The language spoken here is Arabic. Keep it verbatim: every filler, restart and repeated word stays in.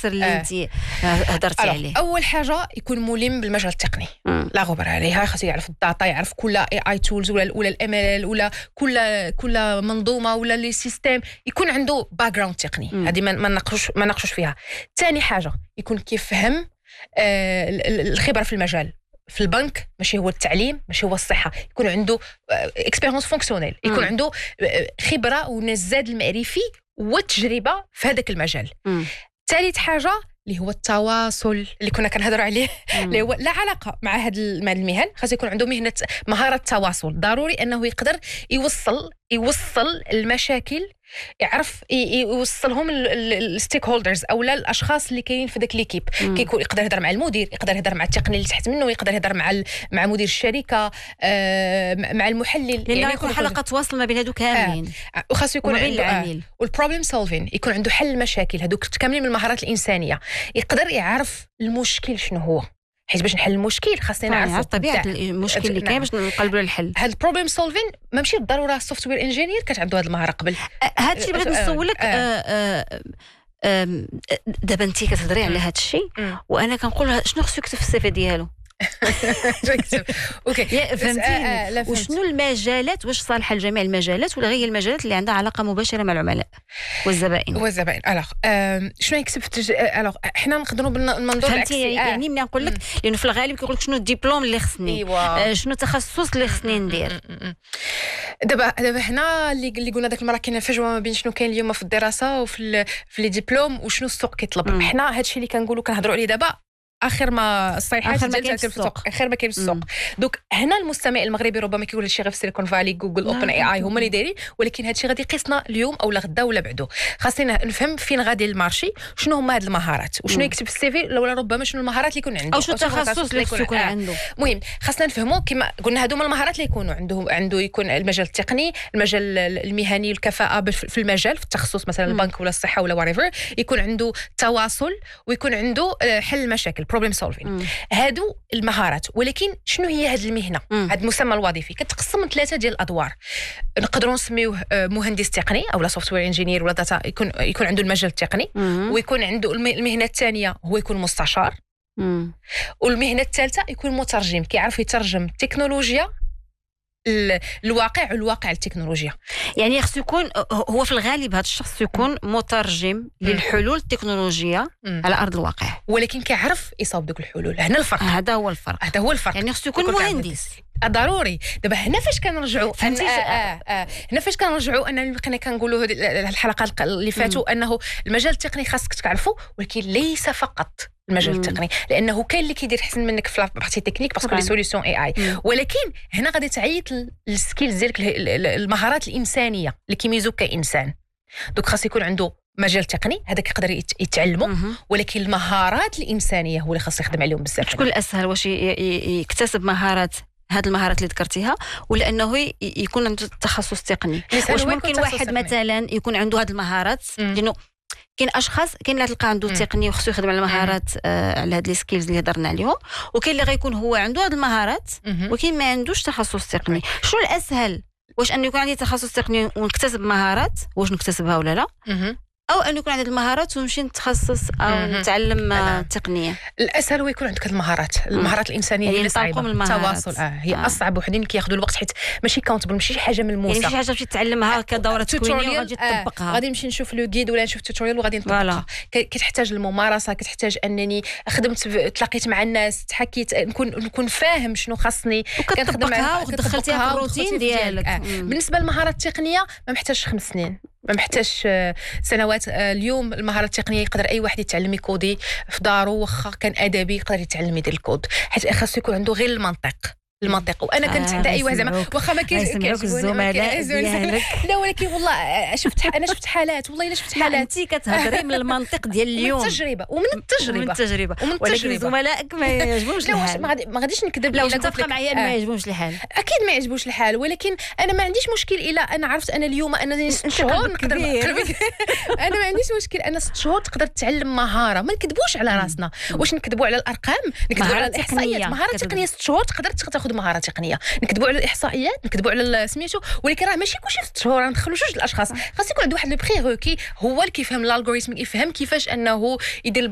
العناصر اللي آه. انت هضرتي عليه؟ اول حاجه يكون ملم بالمجال التقني، مم. لا غبار عليها. خاصو يعرف الداتا، يعرف كل اي اي تولز ولا ولا الام ال ولا كل كل منظومه ولا لي سيستيم، يكون عنده باك جراوند تقني. هذه ما نناقشوش ما نناقشوش فيها. ثاني حاجه يكون كيفهم آه الخبره في المجال. في البنك ماشي هو التعليم، ماشي هو الصحه، يكون عنده اكسبيريونس فونكسيونيل، يكون مم. عنده خبره ونزاد المعرفي والتجربه في هذاك المجال. ثالث حاجه اللي هو التواصل اللي كنا كنهضروا عليه، اللي هو لا علاقه مع هذا المهن. خاص يكون عنده مهنه مهاره التواصل. ضروري انه يقدر يوصل يوصل المشاكل، يعرف يوصلهم الستيك هولدرز او لا الاشخاص اللي كاينين في داك ليكيب. كيكون يقدر يهضر مع المدير، يقدر يهضر مع التقني اللي تحت منه، يقدر يهضر مع مع مدير الشركه، آه مع المحلل، لانه يعني يكون حلقه تواصل ما بين هذو كاملين. آه. وخاص يكون عنده العميل آه. والبروبلم سولفين، يكون عنده حل المشاكل. هذوك كاملين من المهارات الانسانيه. يقدر يعرف المشكل شنو هو، حيت باش نحل المشكل خاصني نعرف طبيعه المشكل اللي كاين باش نقلبوا الحل. هاد البروبلم سولفين ماشي بالضروره السوفت وير انجينير كانت عنده هاد المهاره قبل. هذا الشيء بغيت نسولك. دابا انت كتهضري على هذا الشيء وانا كنقول شنو خصو يكتب في السي في ديالو. اوكي فهمتيني. وشنو المجالات، واش صالحه لجميع المجالات ولا غير المجالات اللي عندها علاقه مباشره مع العملاء والزبائن؟ والزبائن الوغ شنو يكتب في التج... الوغ حنا نقدروا بالمنظور العكسي. يعني ملي نقول لك لانه في الغالب كيقول لك شنو الدبلوم اللي خصني، إيوة. شنو التخصص اللي خصني ندير. دابا دابا هنا اللي اللي قلنا داك المره كاينه فجوه ما بين شنو كاين اليوم في الدراسه وفي ال... في لي ديبلوم وشنو السوق كيطلب. حنا هادشي اللي كنقولوا كنهضروا عليه دابا اخر ما الصيحات ديال السوق، اخر ما كاين في السوق. دوك هنا المستمع المغربي ربما كيقول هادشي غير في سيليكون فالي، جوجل، اوبن اي اي هما اللي دايرين، ولكن هادشي غادي يقيسنا اليوم او غدا ولا بعدو. خاصنا نفهم فين غادي المارشي، شنو هما هاد المهارات وشنو يكتب في السي في، ولا ربما شنو المهارات اللي يكون عنده او شنو التخصص اللي يكون عنده. المهم خاصنا نفهموا كما قلنا هادو هما المهارات اللي يكونوا عنده عنده يكون المجال التقني، المجال المهني، الكفاءه في المجال، في التخصص مثلا البنك ولا الصحه ولا واريفر. يكون عنده تواصل ويكون عنده حل المشاكل، بروبلم سولفين. هادو المهارات. ولكن شنو هي هذه المهنه؟ هذا المسمى الوظيفي كتقسم من ثلاثه ديال الادوار. نقدروا نسميوه مهندس تقني او لا سوفت وير انجينير ولا داتا، يكون يكون عنده المجال التقني. ويكون عنده المهنه الثانيه هو يكون مستشار. مم. والمهنه الثالثه يكون مترجم، كيعرف يترجم التكنولوجيا الواقع والواقع التكنولوجيا. يعني خصو يكون هو في الغالب هذا الشخص يكون مترجم للحلول التكنولوجيه مم. على ارض الواقع، ولكن كيعرف يصاوب ديك الحلول. هنا الفرق، هذا هو الفرق هذا هو الفرق. يعني خصو يكون مهندس ضروري. دابا هنا فاش كنرجعوا أن... آه آه آه. هنا فاش كنرجعوا ان بقينا كنقولوا هذه الحلقات اللي فاتوا انه المجال التقني خاصك تعرفه، ولكن ليس فقط المجال التقني، لانه كاين اللي كيدير احسن منك في لابارتي تكنيك باسكو لي سوليوشن اي اي. ولكن هنا غادي تعيط السكيلز ديالك، المهارات الانسانيه اللي كيميزوك كانسان. دوك خاص يكون عنده مجال تقني، هذا كيقدر يتعلمه، ولكن المهارات الانسانيه هو اللي خاص يخدم عليهم بزاف. شكون الاسهل، واش يكتسب مهارات هاد المهارات اللي ذكرتيها ولا انه يكون عنده تخصص تقني؟ واش ممكن واحد مثلا يكون عنده هاد المهارات؟ لانه كاين اشخاص كاين اللي تلقى عنده تقني وخصو يخدم على المهارات آه على هاد لي سكيلز اللي هضرنا عليهم، وكاين اللي غيكون هو عنده هاد المهارات ولكن ما عندوش تخصص تقني. شنو الاسهل، واش انه يكون عندي تخصص تقني ونكتسب مهارات واش نكتسبها ولا لا، او انه يكون عندي المهارات ونمشي نتخصص او نتعلم تقنيه؟ الاسهل هو يكون عندك المهارات المهارات الانسانيه اللي يعني صعيبه. التواصل اه هي آه. اصعب وحدين كياخذوا الوقت، حيت ماشي كاونتبل، ماشي شي حاجه ملموسه، يعني شي حاجه تمشي تعلمها كدوره تكوينيه وغادي تطبقها. آه. غادي نمشي نشوف لو غيد ولا نشوف توتوريال وغادي نطبقها. كتحتاج الممارسه، كتحتاج انني خدمت تلاقيت مع الناس، تحكيت، نكون نكون فاهم شنو خاصني كنطبقها ودخلتيها في الروتين ديالك. آه. بالنسبه للمهارات التقنيه ما محتاجش خمس سنين، ما محتاجش سنوات. اليوم المهاره التقنيه يقدر اي واحد يتعلم يكودي في دارو، واخا كان ادبي يقدر يتعلم يدير الكود، حيت خاصو يكون عنده غير المنطق المنطق. وانا كنت حتى اي واحد زعما واخا ما كيعجبوني الزملاء ديالك، لا ولكن والله شفت انا شفت حالات، والله الا شفت حالات. انت كتهضري من المنطق ديال اليوم، من التجربه ومن التجربه ومن التجربه ولكن زملائك ما يعجبهمش الحال. ما غاديش نكذب، لو تفق معايا ما يعجبهمش الحال، اكيد ما يعجبوش الحال. ولكن انا ما عنديش مشكل الا انا عرفت انا اليوم انا ست شهور نقدر انا ما عنديش مشكل انا ست شهور تقدر تتعلم مهاره. ما نكذبوش على راسنا، واش نكذبوا على الارقام، نكذبوا على الاحصائيات. مهاره تقنيه ست شهور تقدر تاخذ مهاره تقنيه، نكذبوا على الاحصائيات، نكذبوا على سميتو. ولكن راه ماشي كلشي في ست شهور، ندخلوا جوج الاشخاص. خاص يكون عنده واحد لو بري روكي، هو اللي كيفهم الالغوريثم، يفهم كيفاش انه يدير